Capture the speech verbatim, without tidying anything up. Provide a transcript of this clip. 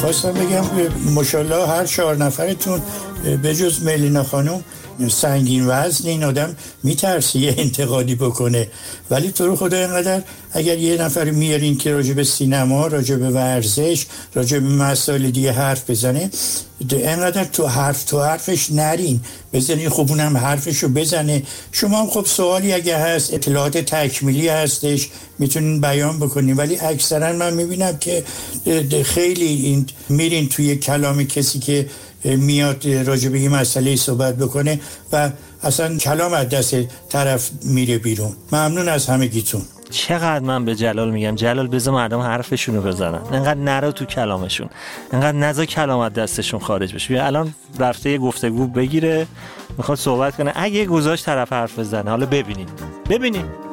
خواستم بگم ماشاءالله هر چهار نفرتون به جز ملینا خانم سنگین وزن، این آدم میترسی یه انتقادی بکنه، ولی تو رو خدا اینقدر اگر یه نفر میارین که راجع به سینما، راجع به ورزش، راجع به مسائل دیگه حرف بزنه، اینقدر تو حرف تو حرفش نرین، بزنین خب اونم حرفشو بزنه. شما هم خب سوالی اگه هست، اطلاعات تکمیلی هستش میتونین بیان بکنین، ولی اکثرا من میبینم که خیلی این میرین توی کلام کسی که میاد راجع به این مسئله صحبت بکنه و اصلا کلام از دست طرف میره بیرون. ممنون از همگیتون. چقدر من به جلال میگم جلال بذار مردم حرفشونو بزنن، انقدر نرو تو کلامشون، انقدر نذار کلام از دستشون خارج بشه. الان رفته یه گفتگو بگیره میخواد صحبت کنه، اگه گذاشت طرف حرف بزنه، حالا ببینیم ببینیم